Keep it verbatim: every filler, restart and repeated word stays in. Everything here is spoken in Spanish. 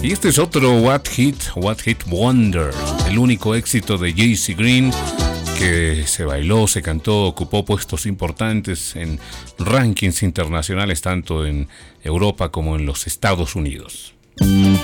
Y este es otro What Hit, What Hit Wonder, el único éxito de Jaycee Green que se bailó, se cantó, ocupó puestos importantes en rankings internacionales tanto en Europa como en los Estados Unidos.